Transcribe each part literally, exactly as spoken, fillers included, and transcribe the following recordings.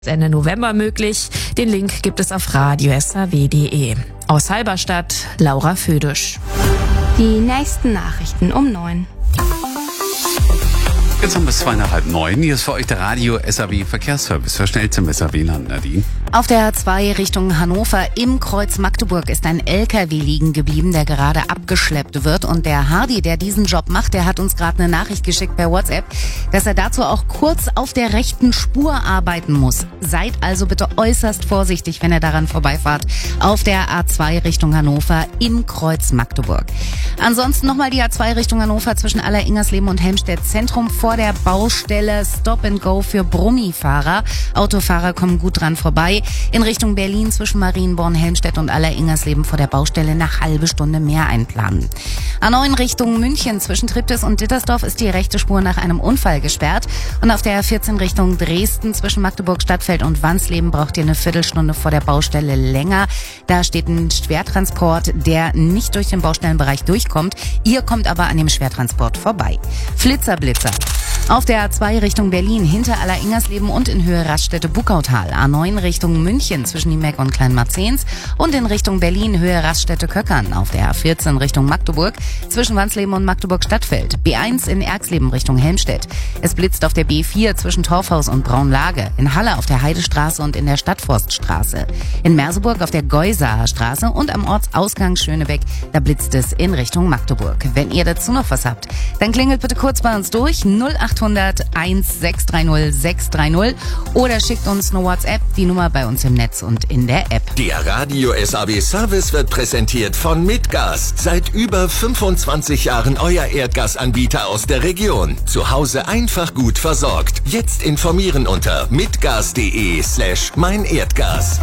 Ende November möglich. Den Link gibt es auf radio s a w punkt d e. Aus Halberstadt, Laura Födisch. Die nächsten Nachrichten um neun. Jetzt haben wir es zweieinhalb neun. Hier ist für euch der Radio S A W Verkehrsservice. Für schnellstem S A W-Land, Nadine. Auf der A zwei Richtung Hannover im Kreuz Magdeburg ist ein L K W liegen geblieben, der gerade abgeschleppt wird. Und der Hardy, der diesen Job macht, der hat uns gerade eine Nachricht geschickt per WhatsApp, dass er dazu auch kurz auf der rechten Spur arbeiten muss. Seid also bitte äußerst vorsichtig, wenn ihr daran vorbeifahrt. Auf der A zwei Richtung Hannover im Kreuz Magdeburg. Ansonsten nochmal die A zwei Richtung Hannover zwischen Aller-Ingersleben und Helmstedt Zentrum vor der Baustelle. Stop and Go für Brummifahrer. Autofahrer kommen gut dran vorbei. In Richtung Berlin zwischen Marienborn, Helmstedt und Aller-Ingersleben vor der Baustelle eine halbe Stunde mehr einplanen. A neun Richtung München zwischen Triptis und Dittersdorf ist die rechte Spur nach einem Unfall gesperrt. Und auf der A vierzehn Richtung Dresden zwischen Magdeburg, Stadtfeld und Wansleben braucht ihr eine Viertelstunde vor der Baustelle länger. Da steht ein Schwertransport, der nicht durch den Baustellenbereich durchkommt. Ihr kommt aber an dem Schwertransport vorbei. Flitzerblitzer. Auf der A zwei Richtung Berlin hinter Aller-Ingersleben und in Höhe Raststätte-Buckautal. A neun Richtung München zwischen Niemeck und Kleinmarzens und in Richtung Berlin Höhe Raststätte-Köckern. Auf der A vierzehn Richtung Magdeburg zwischen Wansleben und Magdeburg-Stadtfeld. B eins in Erxleben Richtung Helmstedt. Es blitzt auf der B vier zwischen Torfhaus und Braunlage. In Halle auf der Heidestraße und in der Stadtforststraße. In Merseburg auf der Geusaer Straße und am Ortsausgang Schönebeck. Da blitzt es in Richtung Magdeburg. Wenn ihr dazu noch was habt, dann klingelt bitte kurz bei uns durch null acht hundert eins sechs drei null sechs drei null oder schickt uns eine WhatsApp, die Nummer bei uns im Netz und in der App. Der Radio S A W Service wird präsentiert von Mitgas. Seit über fünfundzwanzig Jahren euer Erdgasanbieter aus der Region. Zu Hause einfach gut versorgt. Jetzt informieren unter mitgas.de slash mein Erdgas.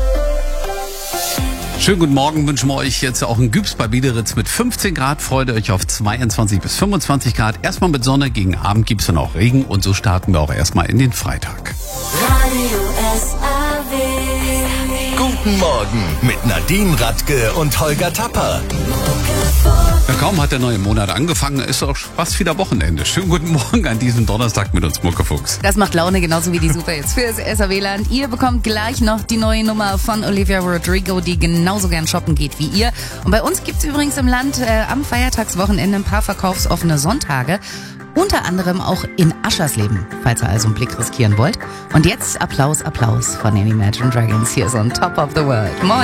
Schönen guten Morgen, wünschen wir euch jetzt auch in Gübs bei Biederitz mit fünfzehn Grad. Freut euch auf zweiundzwanzig bis fünfundzwanzig Grad. Erstmal mit Sonne, gegen Abend gibt's dann auch Regen und so starten wir auch erstmal in den Freitag. Radio S A W. Guten Morgen mit Nadine Radke und Holger Tapper. Ja, kaum hat der neue Monat angefangen, ist auch fast wieder Wochenende. Schönen guten Morgen an diesem Donnerstag mit uns Muckefuchs. Das macht Laune, genauso wie die Super jetzt für das S A W-Land. Ihr bekommt gleich noch die neue Nummer von Olivia Rodrigo, die genauso gern shoppen geht wie ihr. Und bei uns gibt's übrigens im Land äh, am Feiertagswochenende ein paar verkaufsoffene Sonntage. Unter anderem auch in Aschersleben, falls ihr also einen Blick riskieren wollt. Und jetzt Applaus, Applaus von den Imagine Dragons hier so on Top of the World. Moin!